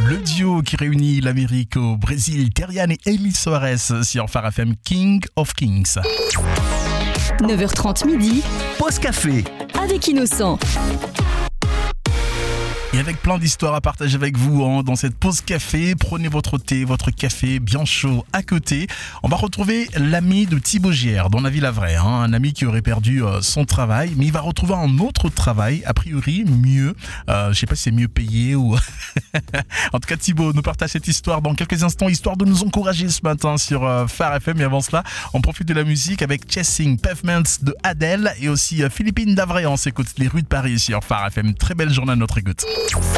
Le duo qui réunit l'Amérique au Brésil, Terrian et Elie Soares sur Phare FM, King of Kings. 9h30 midi, Pause café avec Innocent. Et avec plein d'histoires à partager avec vous dans cette pause café. Prenez votre thé, votre café bien chaud à côté. On va retrouver l'ami de Thibaut Gière dans la Ville Havrais. Un ami qui aurait perdu son travail, mais il va retrouver un autre travail, a priori mieux. Je sais pas si c'est mieux payé ou... En tout cas, Thibaut nous partage cette histoire dans quelques instants, histoire de nous encourager ce matin sur Phare FM. Et avant cela, on profite de la musique avec Chasing Pavements de Adele et aussi Philippine d'Havrais. On s'écoute les rues de Paris sur Phare FM. Très belle journée à notre écoute.